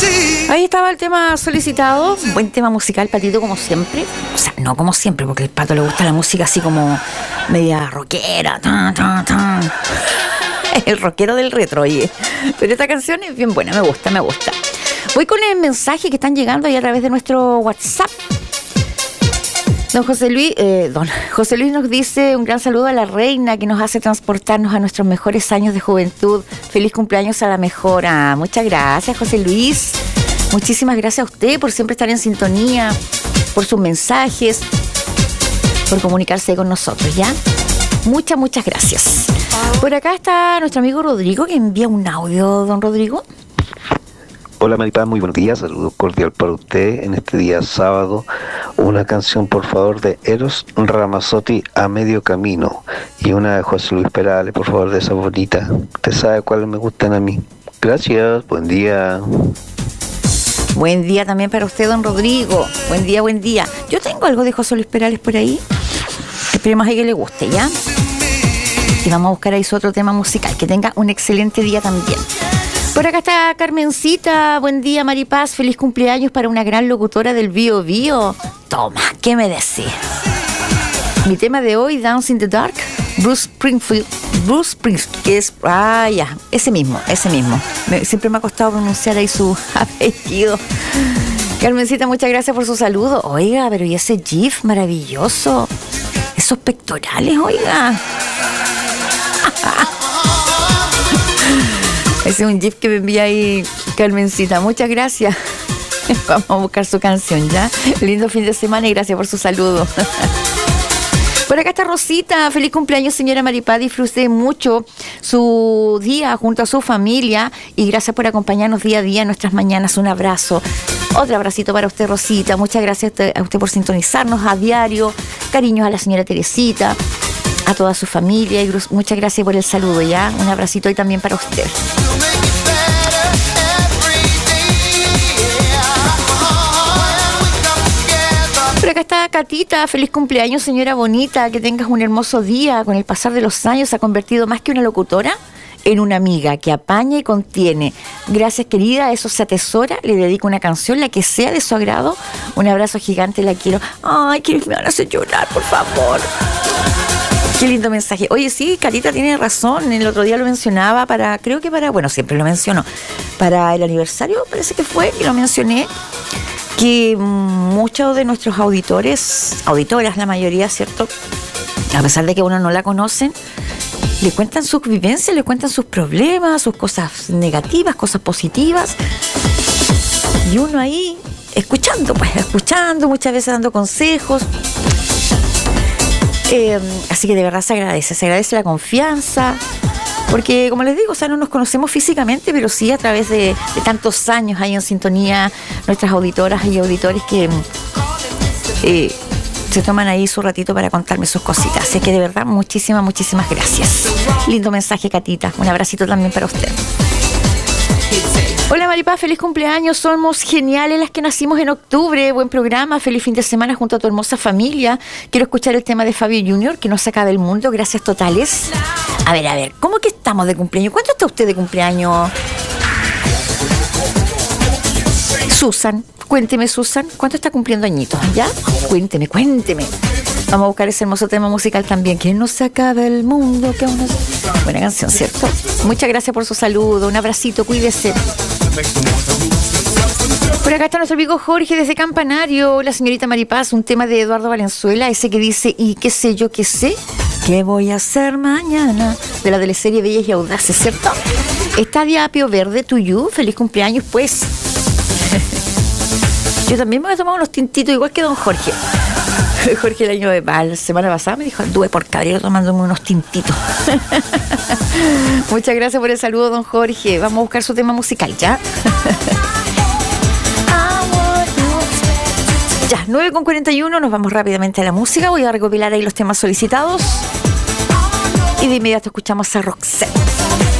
Ahí estaba el tema solicitado, buen tema musical, Patito, como siempre. O sea, no como siempre, porque al Pato le gusta la música así como media rockera. El rockero del retro, oye. Pero esta canción es bien buena, me gusta. Voy con el mensaje que están llegando ahí a través de nuestro WhatsApp. Don José Luis nos dice un gran saludo a la reina que nos hace transportarnos a nuestros mejores años de juventud. Feliz cumpleaños a la mejora. Muchas gracias, José Luis. Muchísimas gracias a usted por siempre estar en sintonía, por sus mensajes, por comunicarse con nosotros, ¿ya? Muchas gracias. Por acá está nuestro amigo Rodrigo que envía un audio, don Rodrigo. Hola Maripaz, muy buenos días, saludos cordial para usted en este día sábado. Una canción por favor de Eros Ramazzotti, A Medio Camino, y una de José Luis Perales, por favor, de esa bonita. Usted sabe cuáles me gustan a mí. Gracias, buen día. Buen día también para usted, don Rodrigo. Buen día. Yo tengo algo de José Luis Perales por ahí. Esperemos a que le guste, ¿ya? Y vamos a buscar ahí su otro tema musical. Que tenga un excelente día también. Por acá está Carmencita. Buen día, Maripaz. Feliz cumpleaños para una gran locutora del Bío Bío. Toma, ¿qué me decís? Mi tema de hoy, Dance in the Dark, Bruce Springsteen, que es... ya, ese mismo. Siempre me ha costado pronunciar ahí su apellido. Carmencita, muchas gracias por su saludo. Oiga, pero ¿y ese GIF maravilloso? Esos pectorales, oiga. Ese es un GIF que me envía ahí Carmencita. Muchas gracias. Vamos a buscar su canción, ¿ya? Lindo fin de semana y gracias por su saludo. Por acá está Rosita. Feliz cumpleaños, señora Maripá. Disfrute mucho su día junto a su familia y gracias por acompañarnos día a día en nuestras mañanas. Un abrazo. Otro abracito para usted, Rosita. Muchas gracias a usted por sintonizarnos a diario. Cariños a la señora Teresita, a toda su familia y muchas gracias por el saludo, ¿ya? Un abracito hoy también para usted. Por acá está Catita. Feliz cumpleaños, señora bonita, que tengas un hermoso día. Con el pasar de los años se ha convertido más que una locutora en una amiga que apaña y contiene. Gracias, querida, eso se atesora. Le dedico una canción, la que sea de su agrado. Un abrazo gigante, la quiero. Ay, que me van a hacer llorar, por favor. Qué lindo mensaje. Oye, sí, Carita tiene razón. El otro día lo mencionaba bueno, siempre lo menciono. Para el aniversario, parece que fue, que lo mencioné, que muchos de nuestros auditoras, la mayoría, ¿cierto? A pesar de que uno no la conocen, le cuentan sus vivencias, le cuentan sus problemas, sus cosas negativas, cosas positivas. Y uno ahí, escuchando, muchas veces dando consejos. Así que de verdad se agradece la confianza, porque como les digo, o sea, no nos conocemos físicamente, pero sí a través de tantos años ahí en sintonía nuestras auditoras y auditores que se toman ahí su ratito para contarme sus cositas. Así que de verdad, muchísimas gracias. Lindo mensaje, Catita. Un abracito también para usted. Hola Maripá, feliz cumpleaños, somos geniales las que nacimos en octubre, buen programa, feliz fin de semana junto a tu hermosa familia. Quiero escuchar el tema de Fabio Junior, que no se acabe el mundo, gracias totales. A ver, ¿cómo que estamos de cumpleaños? ¿Cuánto está usted de cumpleaños? Susan, cuénteme Susan, ¿cuánto está cumpliendo añitos? ¿Ya? Cuénteme. Vamos a buscar ese hermoso tema musical también, que no se acabe el mundo, que aún no... Buena canción, ¿cierto? Muchas gracias por su saludo, un abracito, cuídese. Por acá está nuestro amigo Jorge desde Campanario, la señorita Maripaz, un tema de Eduardo Valenzuela, ese que dice, y qué sé yo, qué sé, qué voy a hacer mañana, de la teleserie Bellas y Audaces, ¿cierto? Estadia Apio Verde, to you, feliz cumpleaños, pues. Yo también me voy a tomar unos tintitos, igual que don Jorge. Jorge la semana pasada me dijo, anduve por Cabrera tomándome unos tintitos. Muchas gracias por el saludo, don Jorge. Vamos a buscar su tema musical, ¿ya? Ya, 9:41, nos vamos rápidamente a la música. Voy a recopilar ahí los temas solicitados. Y de inmediato escuchamos a Roxette.